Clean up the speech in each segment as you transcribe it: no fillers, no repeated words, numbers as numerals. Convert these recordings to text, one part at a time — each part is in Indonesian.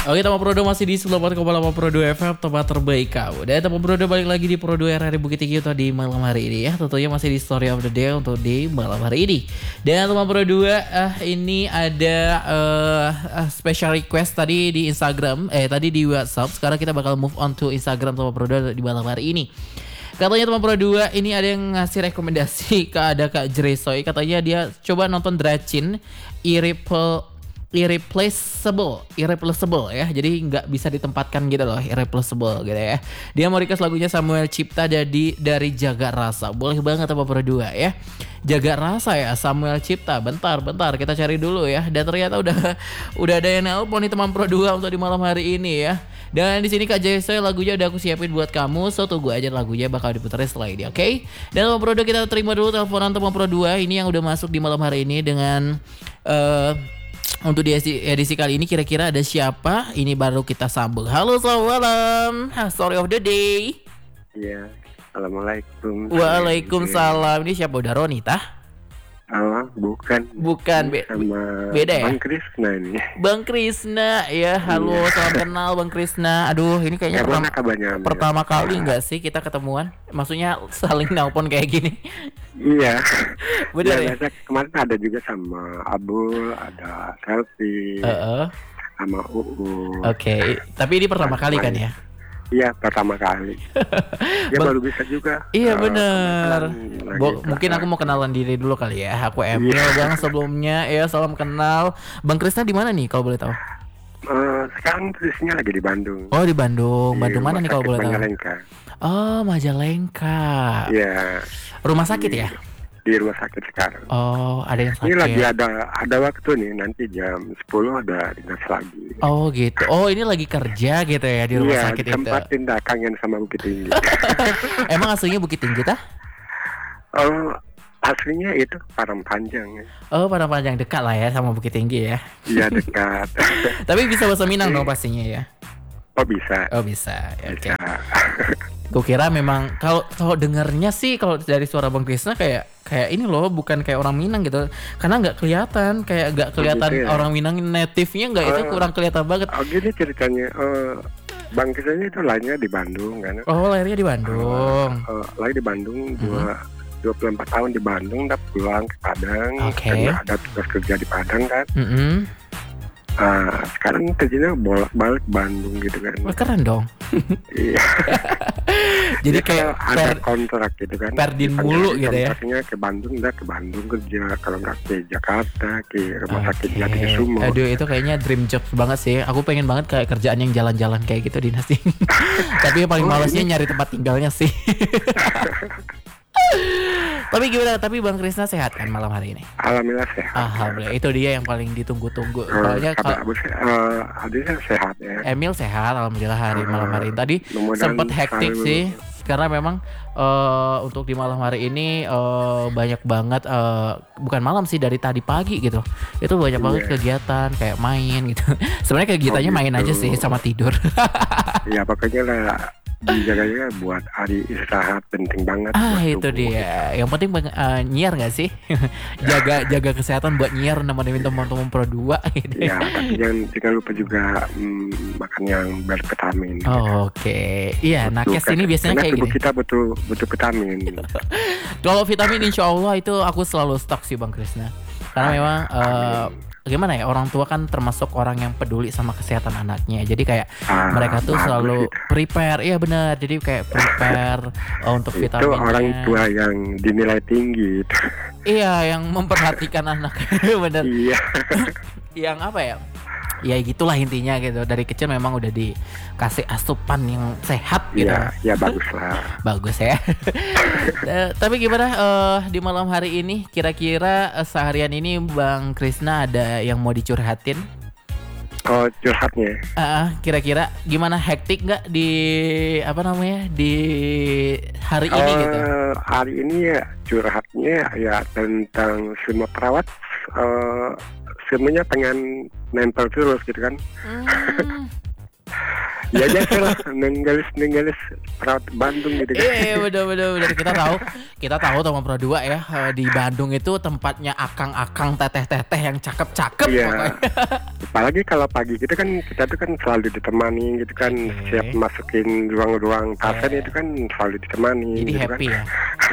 Oke, teman Prodo masih di 98,8 Prodo FM, tempat terbaik kamu. Dan teman Prodo balik lagi di Prodo RRI Bukit Tinggi untuk di malam hari ini ya. Tentunya masih di Story of the Day untuk di malam hari ini. Dan teman Prodo ini ada special request tadi di Instagram, tadi di WhatsApp. Sekarang kita bakal move on to Instagram teman Prodo di malam hari ini. Katanya teman Pro 2 ini ada yang ngasih rekomendasi ada Kak Jresoy. Katanya dia coba nonton Dracin irreplaceable ya. Jadi nggak bisa ditempatkan gitu loh, irreplaceable gitu ya. Dia mau request lagunya Samuel Cipta dari Jaga Rasa. Boleh banget teman Pro 2 ya. Jaga Rasa ya, Samuel Cipta. Bentar kita cari dulu ya. Dan ternyata udah ada yang nelpon nih teman Pro 2 untuk di malam hari ini ya. Dan di sini Kak Jresoy lagunya udah aku siapin buat kamu. So tunggu aja lagunya bakal diputerin setelah ini, oke? Dan teman Pro 2 kita terima dulu teleponan teman Pro 2 ini yang udah masuk di malam hari ini dengan untuk di edisi kali ini kira-kira ada siapa? Ini baru kita sambung. Halo, selamat malam. Story of the day. Iya, assalamualaikum. Waalaikumsalam. Ini siapa? Udah Ronita? Bukan. Sama beda ya? Bang Krisna ini. Bang Krisna ya, halo, salam kenal Bang Krisna. Aduh, ini kayaknya pertama kali nggak sih kita ketemuan? Maksudnya saling nelpon kayak gini. Iya. Bener ya? Kemarin ada juga sama Abul, ada Selfie, sama UU. Oke, tapi ini pertama kali kan ya? Iya, pertama kali. Dia baru bisa juga. Iya bener. Mungkin aku mau kenalan diri dulu kali ya. Aku Emil Bang sebelumnya ya, salam kenal. Bang Krisna di mana nih kalau boleh tahu? Sekarang posisinya lagi di Bandung. Oh di Bandung. Bandung mana nih kalau boleh tahu? Majalengka. Oh Majalengka. Iya. Rumah sakit ya? Di rumah sakit sekarang. Oh, ada yang sakit. Ini lagi ada waktu nih, nanti jam 10 ada dinas lagi. Oh gitu. Oh ini lagi kerja gitu ya di rumah sakit itu. Iya, tempatin dah, kangen sama Bukit Tinggi. Emang aslinya Bukit Tinggi tah? Oh, aslinya itu Padang Panjang ya. Oh, Padang Panjang, dekat lah ya sama Bukit Tinggi ya. Iya, dekat. Tapi bisa bahasa Minang dong pastinya ya. Oh bisa. Ya, oke. Gue kira memang kalau dengernya sih kalau dari suara Bang Krisna kayak ini loh, bukan kayak orang Minang gitu. Karena nggak kelihatan gitu ya? Orang Minang native-nya nggak, itu kurang kelihatan banget. Oh gini ceritanya. Bang Krisna itu lahirnya di Bandung kan. Oh, lahirnya di Bandung. Lahir di Bandung 24 tahun di Bandung, udah pulang ke Padang. Karena ada tugas kerja di Padang kan. Sekarang kerjanya bolak-balik Bandung gitu kan. Wah, keren dong. Iya. Jadi kayak ada kontrak gitu kan. Perdin mulu gitu ya. Kontraknya ke Bandung, udah ke Bandung kerja. Kalau nggak ke Jakarta, ke rumah sakit Jatimulyo. Aduh, itu kayaknya dream job banget sih. Aku pengen banget kayak kerjaan yang jalan-jalan kayak gitu dinasti. Tapi yang paling malesnya nyari tempat tinggalnya sih. Tapi gimana? Tapi Bang Krisna sehat kan malam hari ini? Alhamdulillah sehat. Alhamdulillah, itu dia yang paling ditunggu-tunggu. Soalnya Aditya sehat ya. Emil sehat, alhamdulillah malam hari ini. Tadi sempat hektik sih, karena memang untuk di malam hari ini banyak banget, bukan malam sih, dari tadi pagi gitu. Itu banyak banget kegiatan kayak main gitu. Sebenarnya kegiatannya main aja sih sama tidur. Ya pokoknya lah, dijaganya buat hari istirahat penting banget. Itu dia. Yang penting nyiar nggak sih? jaga kesehatan buat nyiar, nemenin teman-teman Pro 2 gitu. Ya, tapi jangan lupa juga makan yang bervitamin. Oke. Iya, nakes ini biasanya kayak gini. Kita butuh vitamin. Kalau vitamin insya Allah itu aku selalu stok sih Bang Krisna. Karena memang gimana ya, orang tua kan termasuk orang yang peduli sama kesehatan anaknya. Jadi kayak mereka tuh selalu prepare. Iya benar. Jadi kayak prepare untuk vitaminnya. Itu orang tua yang dinilai tinggi. Iya, yang memperhatikan anak. Benar. Iya. Yang apa ya? Ya gitulah intinya gitu. Dari kecil memang udah dikasih asupan yang sehat gitu. Ya bagus lah. Bagus ya. Tapi gimana di malam hari ini, kira-kira seharian ini Bang Krisna ada yang mau dicurhatin? Oh, curhatnya. Kira-kira gimana, hektik nggak di di hari ini gitu? Hari ini ya curhatnya ya tentang semua perawat. Semuanya pengen nempel terus gitu kan. Ya jelas nenggalis perawat Bandung gitu kan. Iya bener. Kita tahu Tama Pro 2 ya, di Bandung itu tempatnya akang-akang teteh-teteh yang cakep-cakep. Iya. Apalagi kalau pagi gitu kan kita tuh kan selalu ditemani gitu kan, siap masukin ruang-ruang pasien itu kan selalu ditemani. Jadi gitu happy kan. ya.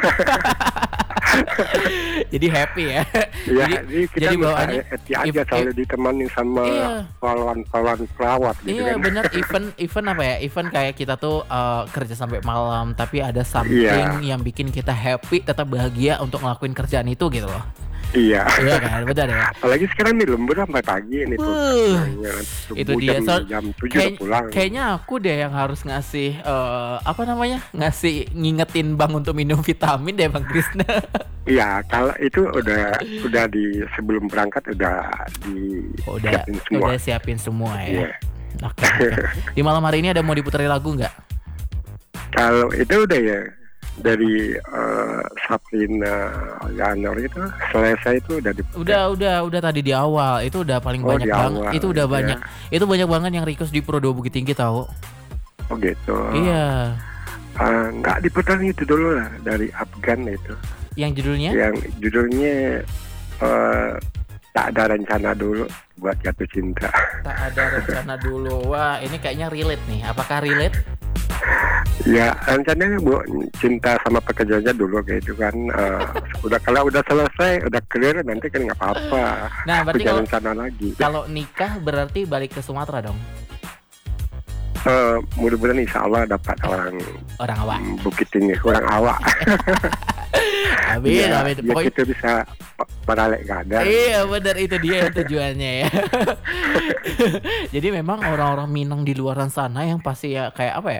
Jadi happy ya. Iya, jadi kita jadi bawaannya happy aja selalu ditemani sama pahlawan perawat gitu iya, kan. bener. Event apa ya? Event kayak kita tuh kerja sampai malam, tapi ada something yang bikin kita happy, tetap bahagia untuk ngelakuin kerjaan itu gitu loh. Iya. Iya kan, betul ya. Apalagi sekarang nih lembur sampai pagi ini tuh. Itu dia. Jam 7 udah pulang. Kayaknya aku deh yang harus ngasih ngasih ngingetin Bang untuk minum vitamin deh Bang Krisna. Iya, kalau itu udah di sebelum berangkat udah siapin semua. Udah siapin semua ya. Iya. Oke. Di malam hari ini ada mau diputerin lagu nggak? Kalau itu udah ya dari Sabrina Ganor itu selesai itu udah udah tadi di awal itu udah paling banyak banget. Itu udah banyak. Itu banyak banget yang request di Pro 2 Bukit Tinggi tahu. Oh gitu. Iya. Nggak diputerin itu dulu lah dari Afgan itu. Yang judulnya? Yang judulnya tak ada rencana dulu buat jatuh cinta. Tak ada rencana dulu. Wah, ini kayaknya relate nih. Apakah relate? Ya rencananya buat cinta sama pekerjaannya dulu kayak itu kan. Kalau udah selesai, udah clear nanti kan nggak apa-apa. Nah, berarti kalau rencana lagi. Kalau nikah berarti balik ke Sumatera dong? Mudah-mudahan insya Allah dapat orang awak. Bukit Tinggi, orang awak. Amin. Pokoknya kita bisa beralek gadang. Iya benar, itu dia yang tujuannya ya. Jadi memang orang-orang Minang di luaran sana yang pasti ya kayak apa ya,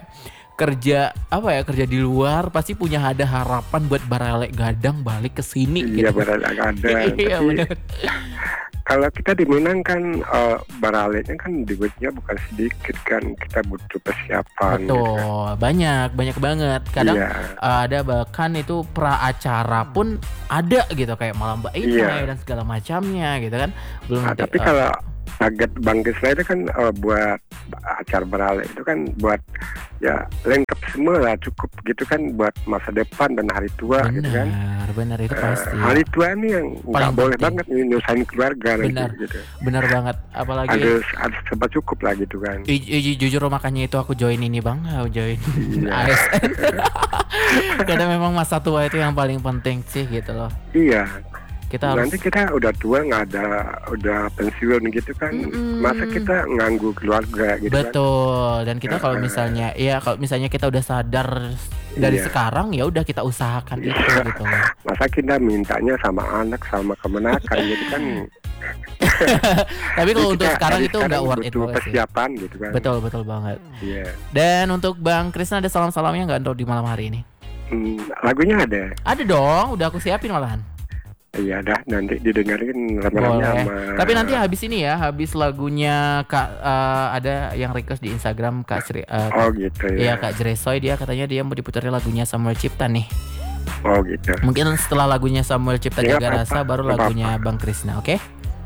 kerja di luar pasti punya ada harapan buat beralek gadang balik ke sini. Iya gitu. beralek gadang. Iya benar. Kalau kita di Minang kan beraleknya kan duitnya bukan sedikit kan, kita butuh persiapan. Betul, gitu kan. banyak banget. Kadang ada bahkan itu pra acara pun ada gitu kayak malam baik dan segala macamnya gitu kan. Belum. Tapi kalau target Bang Krisna itu kan buat acara beralek itu kan buat ya lengkap semua lah, cukup gitu kan buat masa depan dan hari tua gitu kan. Benar itu pasti. Hari tua ini yang nggak boleh banget nyusahin keluarga benar, gitu. Benar banget, apalagi harus sempat cukup lah gitu kan. Jujur makanya itu aku join ini Bang, join ASN. Karena memang masa tua itu yang paling penting sih gitu loh. Iya. Nanti kita udah tua udah pensiun gitu kan, masa kita nganggu keluarga gitu. Betul. Dan kita kalau misalnya kita udah sadar dari sekarang ya udah kita usahakan itu gitu loh. Masa kita mintanya sama anak sama kemenakan gitu kan. Tapi kalau untuk sekarang itu nggak worth it banget persiapan sih. Gitu kan. Betul banget. Iya. Dan untuk Bang Krisna ada salam-salamnya nggak untuk di malam hari ini? Lagunya ada. Ada dong, udah aku siapin malahan. Iya dah, nanti didengerin rame-rame sama. Tapi nanti habis lagunya Kak ada yang request di Instagram Kak Sri. Oh gitu ya. Iya Kak Jresoy, dia katanya dia mau diputerin lagunya Samuel Cipta nih. Oh gitu. Mungkin setelah lagunya Samuel Cipta Jaga Rasa baru lagunya Bang Krisna, oke?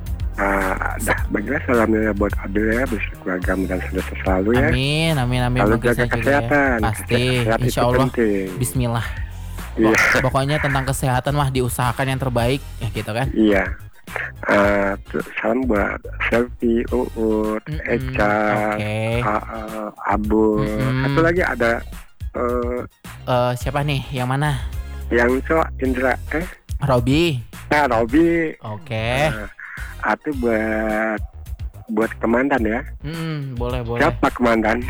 Dah, bagilah salamnya buat Abdul ya, berkeluarga dan sukses selalu ya. Amin Bang Krisna juga kesehatan, ya. Pasti, insya Allah. Bismillah. Pokoknya tentang kesehatan mah diusahakan yang terbaik ya gitu kan. Iya. Salam buat Selfie, Uut, Eca, Abu. Satu lagi ada siapa nih? Yang mana? Yang Indra Robi. Robi. Oke. Itu buat komandan ya. Boleh. Siapa komandan?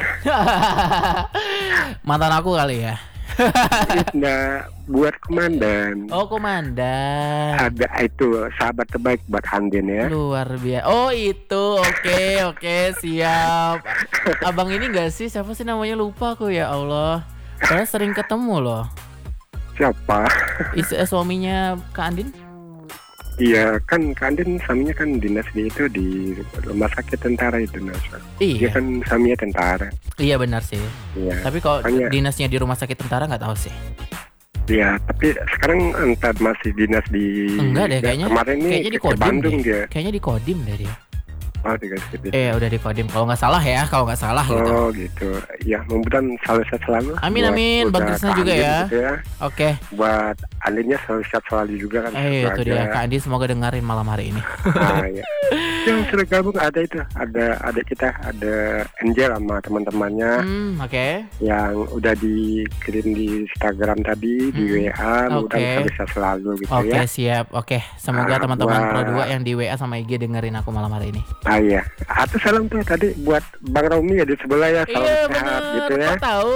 Mantan aku kali ya. Nah, buat komandan. Oh, komandan. Ada itu sahabat terbaik buat Andin ya. Luar biasa. Oh, itu. Oke, siap. Abang ini enggak sih? Siapa sih namanya, lupa aku ya Allah. Saya sering ketemu loh. Siapa? Suaminya Kak Andin? Iya, kan Kak Andin suaminya kan dinas di rumah sakit tentara itu, Nas. Iya. Dia kan suaminya tentara. Iya benar sih. Iya. Tapi kalau dinasnya di rumah sakit tentara nggak tahu sih. Iya, tapi sekarang entah masih dinas di. Enggak deh, kayaknya. Kemarin ini kayaknya di Kodim Bandung dia. Kayaknya di Kodim deh dia. Oh 3 skip. Udah di Kodim kalau nggak salah gitu. Oh gitu. Ya mudah-mudahan selalu sehat selalu. Amin Bang Krisna juga ya. Gitu ya. Oke. Buat Andinnya selalu sehat selalu juga kan. Itu dia Kak Andi, semoga dengerin malam hari ini. Ya. Yang sudah gabung ada adik kita, ada Angel sama teman-temannya. Oke. Yang udah dikirim di Instagram tadi, di WA, mudah-mudahan bisa selalu gitu ya. Oke, siap. Oke, semoga teman-teman Pro 2 yang di WA sama IG dengerin aku malam hari ini. Iya. Atau salam tuh tadi buat Bang Romi ya di sebelah ya, salam sehat gitu ya. Kok tahu?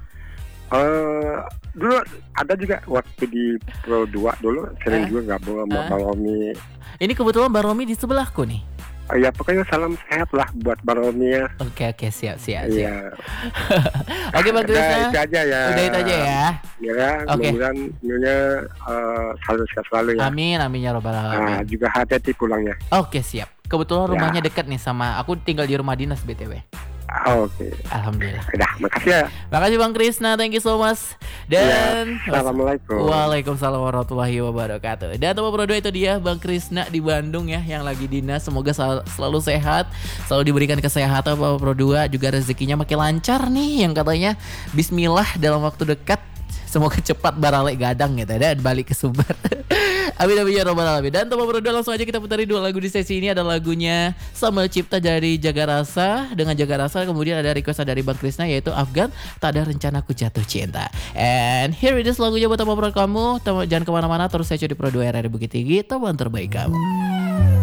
Dulu ada juga waktu di Pro 2 dulu sering juga gabung sama Bang Romi. Ini kebetulan Bang Romi di sebelahku nih. Ya pokoknya salam sehat lah buat Bang Romi ya. Oke, siap. Iya. Oke Bang Krisna. Itu aja ya. Udah itu aja ya. Ya, mudah-mudahan selalu sehat selalu ya. Amin ya robbal alamin. Juga hati-hati pulangnya. Oke, siap. Kebetulan rumahnya dekat nih sama aku, tinggal di rumah dinas BTW. Oke. Alhamdulillah. Udah, makasih ya. Makasih Bang Krisna, thank you so much. Dan Assalamualaikum. Waalaikumsalam warahmatullahi wabarakatuh. Dan Teman Pro 2 itu dia Bang Krisna di Bandung ya, yang lagi dinas. Semoga selalu sehat, selalu diberikan kesehatan Bapak Pro 2, juga rezekinya makin lancar nih, yang katanya bismillah dalam waktu dekat. Semoga cepat baralek gadang gitu dan balik ke Sumber. Amin ya robbal alamin. Dan Teman Pro 2, langsung aja kita putari 2 lagu di sesi ini. Ada lagunya Samuel Cipta dari Jaga Rasa. Dengan Jaga Rasa kemudian ada request dari Bang Krisna yaitu Afgan, Tak Ada Rencanaku Jatuh Cinta. And here it is lagunya buat Teman Pro kamu. Jangan kemana-mana, terus saya di Pro 2 RRI Bukit Tinggi, teman terbaik kamu.